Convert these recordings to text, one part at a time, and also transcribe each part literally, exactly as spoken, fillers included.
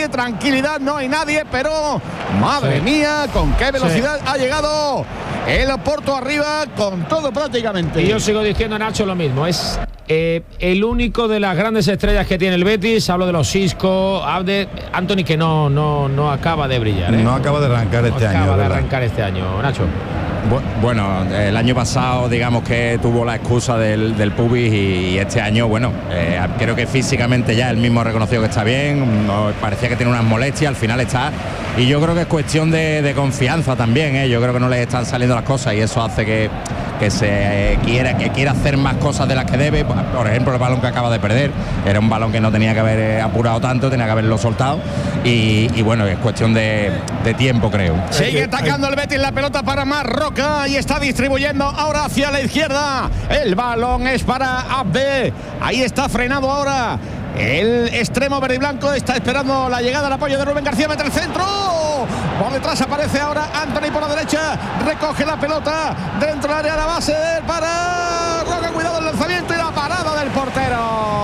nadie, tranquilidad, no hay nadie, pero madre sí. mía, con qué velocidad sí. ha llegado el Oporto arriba con todo prácticamente. Y yo sigo diciendo, Nacho, lo mismo, es eh, el único de las grandes estrellas que tiene el Betis. Hablo de los Isco, Abde, Anthony, que no, no, no acaba de brillar, ¿eh? No acaba de arrancar este no año. Acaba de arrancar este año, Nacho. Bueno, el año pasado digamos que tuvo la excusa del, del pubis y, y este año, bueno, eh, creo que físicamente ya él mismo ha reconocido que está bien, no, parecía que tiene unas molestias, al final está, y yo creo que es cuestión de, de confianza también, ¿eh? Yo creo que no le están saliendo las cosas y eso hace que, que se eh, quiera que quiera hacer más cosas de las que debe. Por ejemplo, el balón que acaba de perder era un balón que no tenía que haber eh, apurado tanto, tenía que haberlo soltado y, y bueno, es cuestión de, de tiempo, creo. Sigue atacando el Betis, la pelota para Marroca y está distribuyendo ahora hacia la izquierda. El balón es para Abde, ahí está frenado ahora el extremo verde y blanco, está esperando la llegada, el apoyo de Rubén García, mete el centro, por detrás aparece ahora Anthony por la derecha, recoge la pelota dentro del área, la base para Roca, cuidado el lanzamiento y la parada del portero.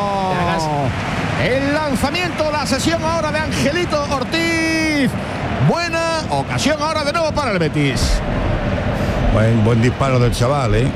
El lanzamiento, la sesión ahora de Angelito Ortiz, buena ocasión ahora de nuevo para el Betis. Buen, buen disparo del chaval, ¿eh?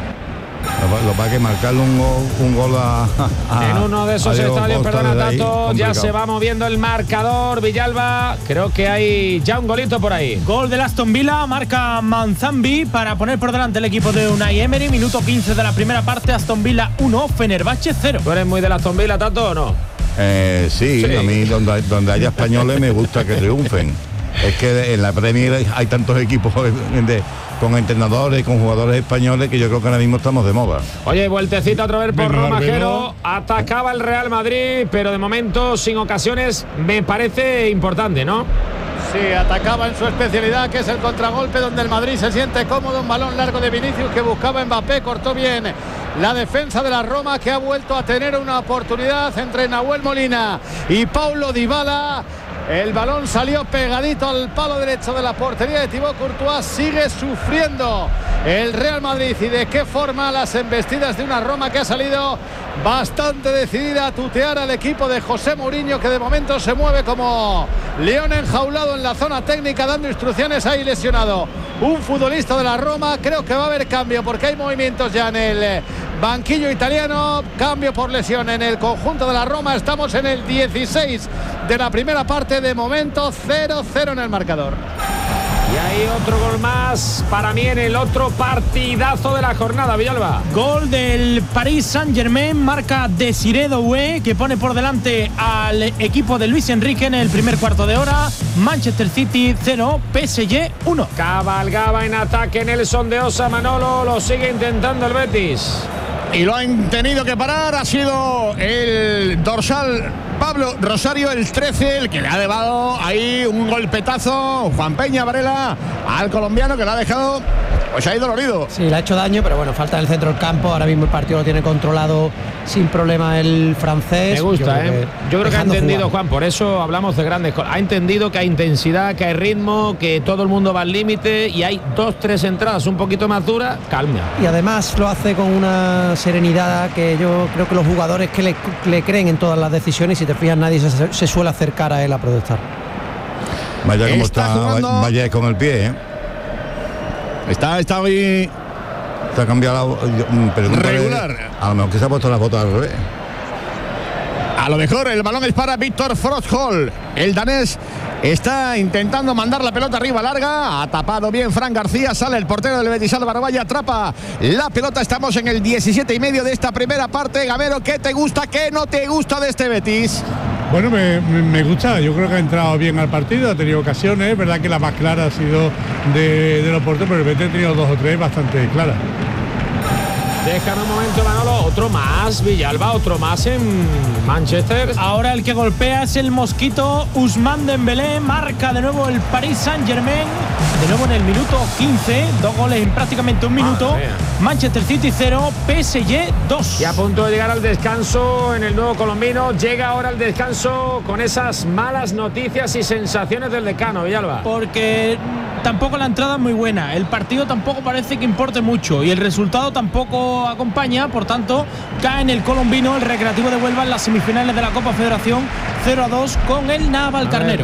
Lo va a que marcarle un gol, un gol a, a en uno de esos estadios, perdona Tato, ya se va moviendo el marcador. Villalba, creo que hay ya un golito por ahí. Gol del Aston Villa, marca Manzambi para poner por delante el equipo de Unai Emery. Minuto quince de la primera parte, Aston Villa uno, Fenerbahce cero. ¿Tú eres muy del Aston Villa, Tato, o no? Eh, sí, sí, a mí donde, donde haya españoles me gusta que triunfen. Es que en la Premier hay tantos equipos de, con entrenadores, con jugadores españoles, que yo creo que ahora mismo estamos de moda. Oye, vueltecita otra vez por Romajero. Atacaba el Real Madrid, pero de momento sin ocasiones, me parece importante, ¿no? Sí, atacaba en su especialidad, que es el contragolpe, donde el Madrid se siente cómodo. Un balón largo de Vinicius que buscaba Mbappé, cortó bien la defensa de la Roma, que ha vuelto a tener una oportunidad entre Nahuel Molina y Paulo Dybala. El balón salió pegadito al palo derecho de la portería de Thibaut Courtois. Sigue sufriendo el Real Madrid, y de qué forma las embestidas de una Roma que ha salido bastante decidida a tutear al equipo de José Mourinho, que de momento se mueve como león enjaulado en la zona técnica, dando instrucciones. Ahí lesionado un futbolista de la Roma. Creo que va a haber cambio porque hay movimientos ya en el banquillo italiano. Cambio por lesión en el conjunto de la Roma. Estamos en el dieciséis de la primera parte. De momento cero cero en el marcador. Y hay otro gol más para mí en el otro partidazo de la jornada, Villalba. Gol del Paris Saint-Germain, marca Desiré Doué, que pone por delante al equipo de Luis Enrique en el primer cuarto de hora. Manchester City cero, P S G uno. Cabalgaba en ataque Nelson de Osa, Manolo, lo sigue intentando el Betis. Y lo han tenido que parar, ha sido el dorsal Pablo Rosario, el trece, el que le ha llevado ahí un golpetazo, Juan Peña Varela, al colombiano, que le ha dejado pues ahí dolorido. Sí, le ha hecho daño, pero bueno, falta en el centro del campo. Ahora mismo el partido lo tiene controlado sin problema el francés. Me gusta, yo creo ¿eh? que Yo creo que ha entendido, jugar. Juan, por eso hablamos de grandes cosas. Ha entendido que hay intensidad, que hay ritmo, que todo el mundo va al límite y hay dos, tres entradas un poquito más duras, calma. Y además lo hace con una serenidad que yo creo que los jugadores que le, le creen en todas las decisiones, y si te fijas, nadie se, se suele acercar a él a protestar. Vaya como está, está vaya con el pie, ¿eh? Está, está hoy. Está cambiado la, regular. A lo mejor que se ha puesto la foto al revés. A lo mejor el balón es para Víctor Frostholm. El danés está intentando mandar la pelota arriba larga. Ha tapado bien Fran García. Sale el portero del Betis, Álvaro Valle, atrapa la pelota. Estamos en el diecisiete y medio de esta primera parte. Gamero, ¿qué te gusta, qué no te gusta de este Betis? Bueno, me, me gusta, yo creo que ha entrado bien al partido, ha tenido ocasiones, es verdad que la más clara ha sido de, de los porteros, pero el Betis ha tenido dos o tres bastante claras. Déjame un momento, Manolo, otro más, Villalba, otro más en Manchester. Ahora el que golpea es el mosquito Ousmane Dembélé, marca de nuevo el Paris Saint-Germain, de nuevo en el minuto quince, dos goles en prácticamente un minuto. Manchester City cero, P S G dos. Y a punto de llegar al descanso en el nuevo colombino. Llega ahora al descanso con esas malas noticias y sensaciones del decano, Villalba. Porque tampoco la entrada es muy buena, el partido tampoco parece que importe mucho y el resultado tampoco acompaña, por tanto cae en el colombino el Recreativo de Huelva en las semifinales de la Copa Federación cero a dos con el Navalcarnero.